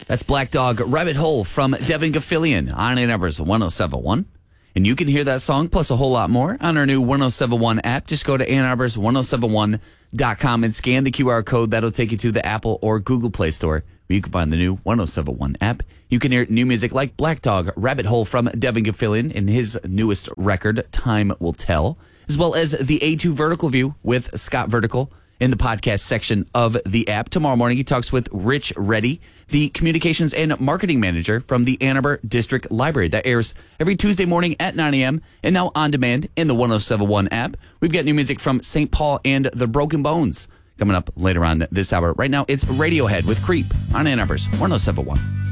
That's Black Dog Rabbit Hole from Devin Gaffilian on Ann Arbor's 1071. And you can hear that song plus a whole lot more on our new 1071 app. Just go to annarbors1071.com and scan the QR code. That'll take you to the Apple or Google Play Store where you can find the new 1071 app. You can hear new music like Black Dog Rabbit Hole from Devin Gaffilian in his newest record, Time Will Tell, as well as the A2 Vertical View with Scott Vertical in the podcast section of the app. Tomorrow morning, he talks with Rich Reddy, the communications and marketing manager from the Ann Arbor District Library. That airs every Tuesday morning at 9 a.m. and now on demand in the 1071 app. We've got new music from St. Paul and the Broken Bones coming up later on this hour. Right now, it's Radiohead with Creep on Ann Arbor's 1071.